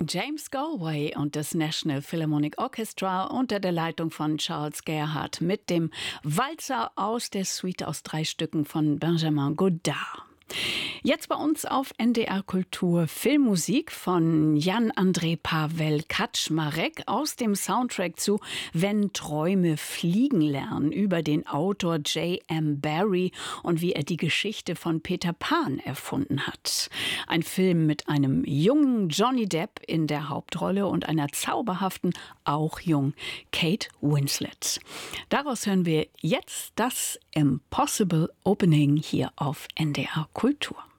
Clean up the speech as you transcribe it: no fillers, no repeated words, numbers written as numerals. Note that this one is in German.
James Galway und das National Philharmonic Orchestra unter der Leitung von Charles Gerhardt mit dem Walzer aus der Suite aus 3 Stücken von Benjamin Godard. Jetzt bei uns auf NDR Kultur Filmmusik von Jan-André Paweł Kaczmarek aus dem Soundtrack zu Wenn Träume fliegen lernen über den Autor J.M. Barrie und wie er die Geschichte von Peter Pan erfunden hat. Ein Film mit einem jungen Johnny Depp in der Hauptrolle und einer zauberhaften, auch jung, Kate Winslet. Daraus hören wir jetzt das Impossible Opening hier auf NDR Kultur.